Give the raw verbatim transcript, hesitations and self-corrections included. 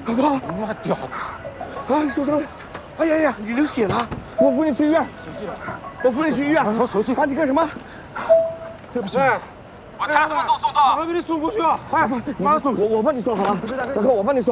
大哥， 妈屌的！ 啊，受伤了！哎呀呀，你流血了！我扶你去医院。我扶你去医院。我手机。啊，你干什么？对不起。 我才什么时候送到？ 我给你送过去啊！哎，马上送。我我帮你送好了。大哥，我帮你送。